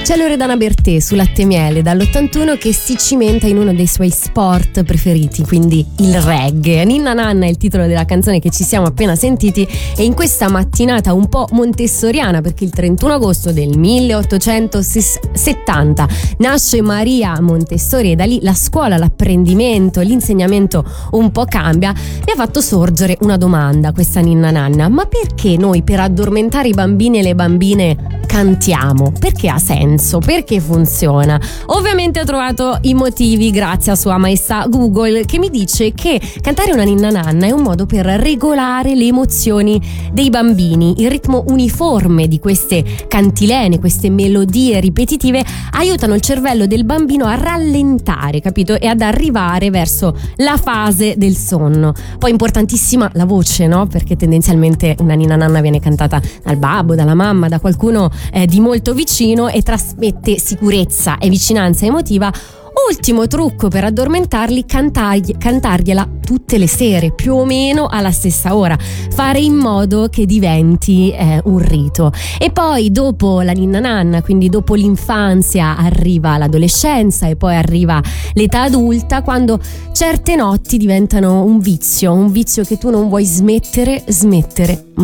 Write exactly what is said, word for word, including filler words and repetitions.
C'è Loredana Bertè su Latte e Miele dall'ottantuno che si cimenta in uno dei suoi sport preferiti, quindi il reggae. Ninna Nanna è il titolo della canzone che ci siamo appena sentiti e in questa mattinata un po' montessoriana, perché il trentuno agosto del milleottocentosettanta nasce Maria Montessori e da lì la scuola, l'apprendimento, l'insegnamento un po' cambia, mi ha fatto sorgere una domanda questa Ninna Nanna: ma perché noi per addormentare i bambini e le bambine cantiamo? Perché ha senso? Perché funziona? Ovviamente ho trovato i motivi grazie a Sua Maestà Google, che mi dice che cantare una Ninna Nanna è un modo per regolare le emozioni dei bambini. Il ritmo uniforme di queste cantilene, queste melodie ripetitive aiutano il cervello del bambino a rallentare, capito? E ad arrivare verso la fase del sonno. Poi importantissima la voce, no? Perché tendenzialmente una Ninna Nanna viene cantata dal babbo, dalla mamma, da qualcuno eh, di molto vicino e trasmette sicurezza e vicinanza emotiva. Ultimo trucco per addormentarli: cantargli, cantargliela tutte le sere, più o meno alla stessa ora, fare in modo che diventi eh, un rito. E poi dopo la Ninna Nanna, quindi dopo l'infanzia, arriva l'adolescenza e poi arriva l'età adulta, quando certe notti diventano un vizio, un vizio che tu non vuoi smettere, smettere